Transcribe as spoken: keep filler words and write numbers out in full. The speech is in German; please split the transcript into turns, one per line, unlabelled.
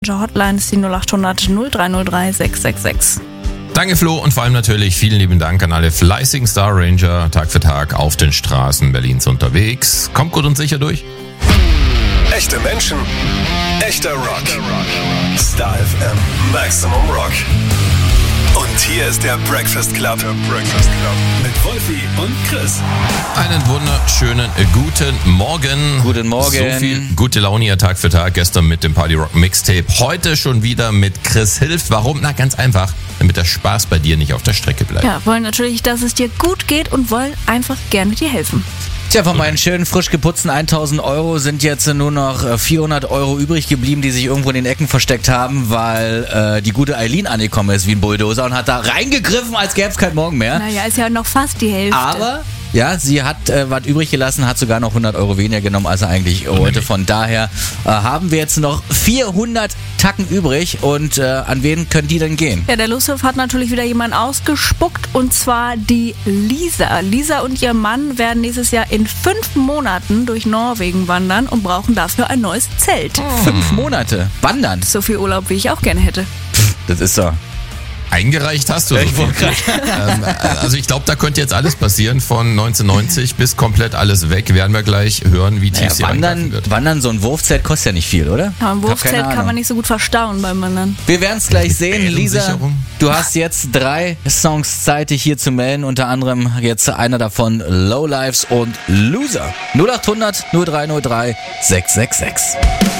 Hotline ist die null acht hundert null drei null drei sechs sechs sechs.
Danke Flo und vor allem natürlich vielen lieben Dank an alle fleißigen Star Ranger Tag für Tag auf den Straßen Berlins unterwegs. Kommt gut und sicher durch.
Echte Menschen, echter Rock. Star F M Maximum Rock. Und hier ist der Breakfast Club. Der Breakfast Club. Mit Wolfi und Chris.
Einen wunderschönen guten Morgen.
Guten Morgen.
So viel gute Laune hier Tag für Tag. Gestern mit dem Party Rock Mixtape. Heute schon wieder mit Chris Hilf. Warum? Na, ganz einfach. Damit der Spaß bei dir nicht auf der Strecke bleibt.
Ja, wollen natürlich, dass es dir gut geht und wollen einfach gerne dir helfen.
Tja, von meinen schönen, frisch geputzten tausend Euro sind jetzt nur noch vierhundert Euro übrig geblieben, die sich irgendwo in den Ecken versteckt haben, weil äh, die gute Eileen angekommen ist wie ein Bulldozer und hat da reingegriffen, als gäbe es keinen Morgen mehr.
Naja, ist ja noch fast die Hälfte.
Aber ja, sie hat äh, was übrig gelassen, hat sogar noch hundert Euro weniger genommen, als er eigentlich wollte. Von daher äh, haben wir jetzt noch vierhundert Tacken übrig. Und äh, an wen können die denn gehen?
Ja, der Lusthof hat natürlich wieder jemanden ausgespuckt, und zwar die Lisa. Lisa und ihr Mann werden nächstes Jahr in fünf Monaten durch Norwegen wandern und brauchen dafür ein neues Zelt.
Oh. Fünf Monate? Wandern?
So viel Urlaub, wie ich auch gerne hätte.
Das ist so.
Eingereicht hast du so viel. ähm, Also ich glaube, da könnte jetzt alles passieren, von neunzehnhundertneunzig bis komplett alles weg. Werden wir gleich hören, wie tief
Naja,
sie
wandern,
reingreifen wird.
wandern, so ein Wurfzelt kostet ja nicht viel, oder?
Aber ein
Ich hab
Wurfzelt
keine
kann
Ahnung.
man nicht so gut verstauen beim Wandern.
Wir werden es gleich sehen. Lisa,
Bärensicherung.
du hast jetzt drei Songs Zeit, dich hier zu melden. Unter anderem jetzt einer davon, Lowlifes und Loser. null acht hundert null drei null drei sechs sechs sechs.